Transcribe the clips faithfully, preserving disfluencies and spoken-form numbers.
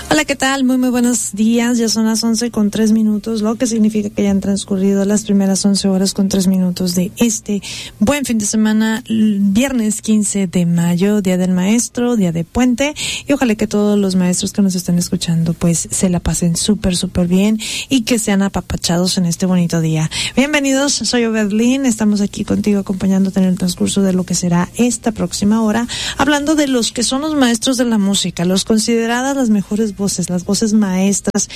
Hola, ¿qué tal? Muy, muy buenos días. Ya son las once con tres minutos, lo que significa que ya han transcurrido las primeras once horas con tres minutos de este buen fin de semana, viernes quince de mayo, Día del Maestro, Día de Puente, y ojalá que todos los maestros que nos están escuchando pues se la pasen súper, súper bien y que sean apapachados en este bonito día. Bienvenidos, soy Oberlin, estamos aquí contigo acompañándote en el transcurso de lo que será esta próxima hora, hablando de los que son los maestros de la música, los consideradas las mejores voces, las voces maestras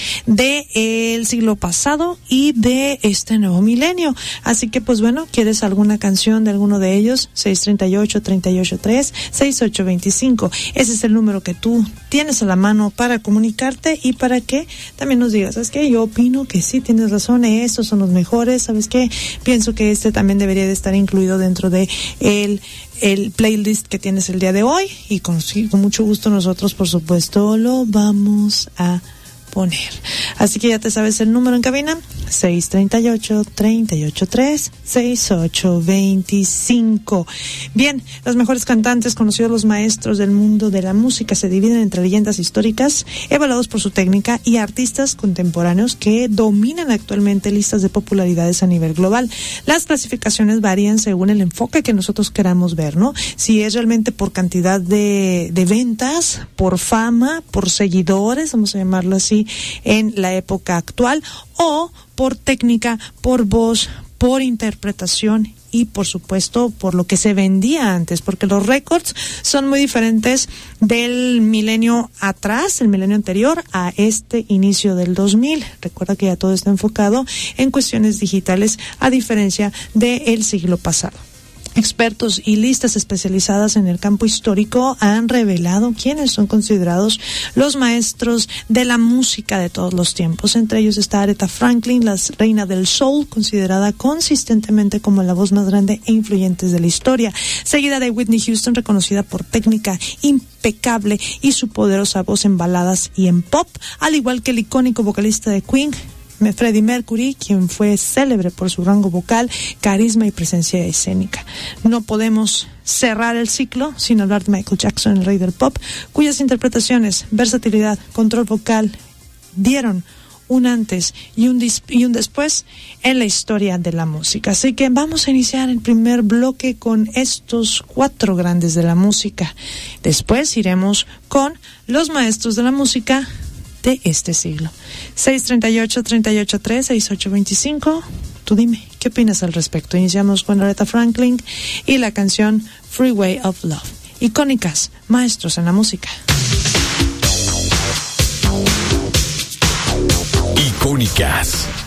del siglo pasado y de este nuevo milenio. Así que pues bueno, ¿quieres alguna canción de alguno de ellos? seis tres ocho, tres ocho tres, seis ocho dos cinco. Ese es el número que tú tienes a la mano para comunicarte y para que también nos digas, ¿sabes qué? Yo opino que sí, tienes razón, estos son los mejores, ¿sabes qué? Pienso que este también debería de estar incluido dentro de el el playlist que tienes el día de hoy, y con, con mucho gusto nosotros por supuesto lo vamos a poner. Así que ya te sabes el número en cabina, seis tres ocho, tres ocho tres, seis ocho dos cinco. Bien, los mejores cantantes, conocidos los maestros del mundo de la música, se dividen entre leyendas históricas, evaluados por su técnica, y artistas contemporáneos que dominan actualmente listas de popularidades a nivel global. Las clasificaciones varían según el enfoque que nosotros queramos ver, ¿no? Si es realmente por cantidad de, de ventas, por fama, por seguidores, vamos a llamarlo así, en la época actual, o por técnica, por voz, por interpretación y por supuesto por lo que se vendía antes, porque los récords son muy diferentes del milenio atrás, el milenio anterior, a este inicio del dos mil. Recuerda que ya todo está enfocado en cuestiones digitales, a diferencia del siglo pasado. Expertos y listas especializadas en el campo histórico han revelado quiénes son considerados los maestros de la música de todos los tiempos. Entre ellos está Aretha Franklin, la reina del soul, considerada consistentemente como la voz más grande e influyente de la historia, seguida de Whitney Houston, reconocida por técnica impecable y su poderosa voz en baladas y en pop, al igual que el icónico vocalista de Queen, Freddie Mercury, quien fue célebre por su rango vocal, carisma y presencia escénica. No podemos cerrar el ciclo sin hablar de Michael Jackson, el rey del pop, cuyas interpretaciones, versatilidad, control vocal dieron un antes y un, dis- y un después en la historia de la música. Así que vamos a iniciar el primer bloque con estos cuatro grandes de la música. Después iremos con los maestros de la música de este siglo. seis tres ocho, tres ocho tres, seis ocho dos cinco. Tú dime, ¿qué opinas al respecto? Iniciamos con Aretha Franklin y la canción Freeway of Love. Icónicas, maestros en la música. Icónicas,